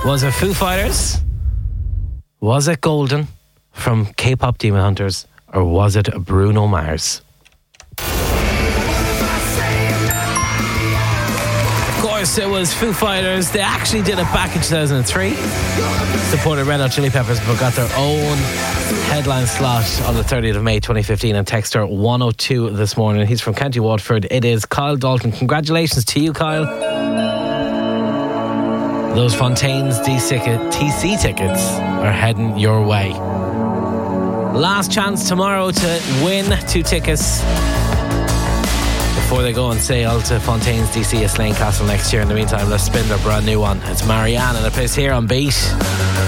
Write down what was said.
Was it Foo Fighters? Was it Golden from K-pop Demon Hunters? Or was it Bruno Mars? Of course it was Foo Fighters. They actually did it back in 2003. Supported Red Hot Chili Peppers, but got their own headline slot on the 30th of May 2015 and texter 102 this morning. He's from County Waterford. It is Kyle Dalton. Congratulations to you, Kyle. Those Fontaine's TC tickets are heading your way. Last chance tomorrow to win 2 tickets before they go on sale to Fontaine's DC at Slane Castle next year. In the meantime, let's spin their brand new one. It's Marianne and it plays here on Beat.